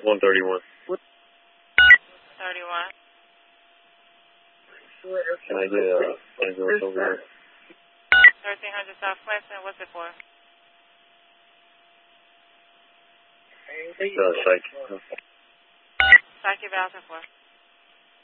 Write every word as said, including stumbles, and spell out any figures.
one thirty-one. thirty-one. Can I get a ambulance over there? thirteen hundred South Clinton, what's it for? Uh, psych. Psych evaluation for?